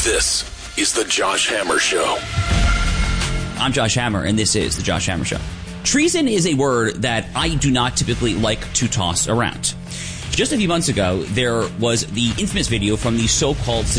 This is the Josh Hammer Show. I'm Josh Hammer, and this is the Josh Hammer Show. Treason is a word that I do not typically like to toss around. Just a few months ago, there was the infamous video from the so-called